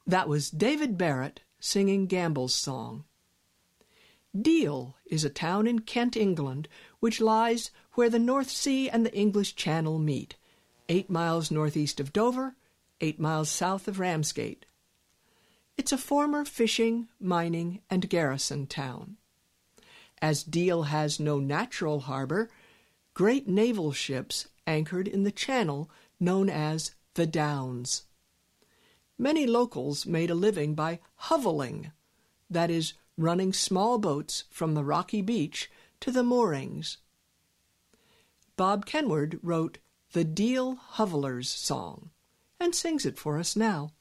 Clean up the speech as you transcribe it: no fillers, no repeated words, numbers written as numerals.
That was David Barrett singing Gamble's song. Deal is a town in Kent, England, which lies where the North Sea and the English Channel meet, 8 miles northeast of Dover, 8 miles south of Ramsgate. It's a former fishing, mining, and garrison town. As Deal has no natural harbor, great naval ships anchored in the channel known as the Downs. Many locals made a living by hoveling, that is, running small boats from the rocky beach to the moorings. Bob Kenward wrote the Deal Hovelers song and sings it for us now.